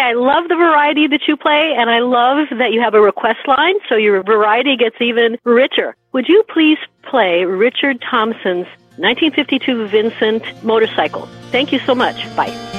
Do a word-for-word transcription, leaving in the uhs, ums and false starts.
I love the variety that you play, and I love that you have a request line, so your variety gets even richer. Would you please play Richard Thompson's nineteen fifty-two Vincent Motorcycle? Thank you so much. Bye.